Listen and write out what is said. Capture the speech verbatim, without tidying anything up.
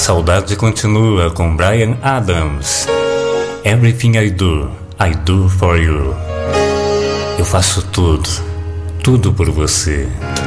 saudade continua com Bryan Adams. Everything I do, I do for you. Eu faço tudo, tudo por você.